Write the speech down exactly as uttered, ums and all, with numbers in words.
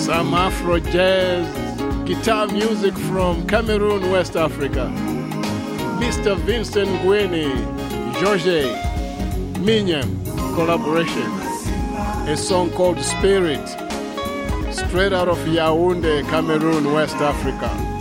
Some Afro jazz guitar music from Cameroon, West Africa. Mister Vincent Ngweni, George Minyam collaboration. A song called Spirit, straight out of Yaoundé, Cameroon, West Africa.